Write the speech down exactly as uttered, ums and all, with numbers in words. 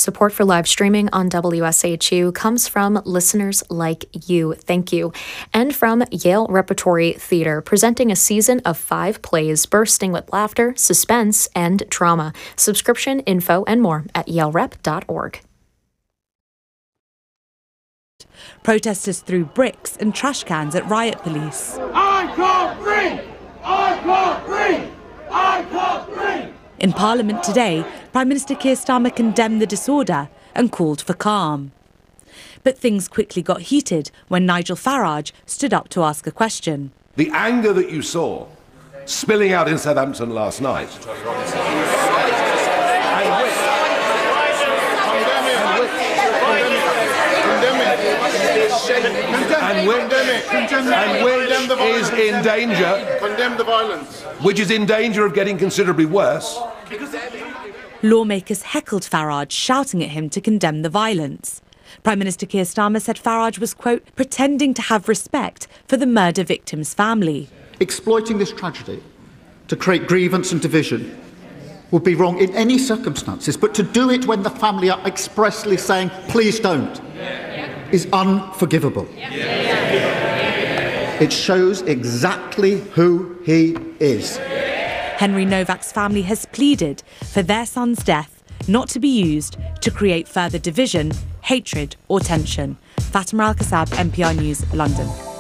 Support for live streaming on W S H U comes from listeners like you. Thank you. And from Yale Repertory Theatre, presenting a season of five plays bursting with laughter, suspense, and trauma. Subscription, info, and more at yale rep dot org. Protesters threw bricks and trash cans at riot police. I can't breathe! I can't breathe! I can't breathe! In Parliament today, Prime Minister Keir Starmer condemned the disorder and called for calm. But things quickly got heated when Nigel Farage stood up to ask a question. The anger that you saw spilling out in Southampton last night. And which, and which is in danger, condemn the violence, which is in danger of getting considerably worse. Lawmakers heckled Farage, shouting at him to condemn the violence. Prime Minister Keir Starmer said Farage was, quote, pretending to have respect for the murder victim's family. Exploiting this tragedy to create grievance and division would be wrong in any circumstances, but to do it when the family are expressly saying, please don't, is unforgivable. It shows exactly who he is. Henry Novak's family has pleaded for their son's death not to be used to create further division, hatred or tension. Fatima Al-Kasab, N P R News, London.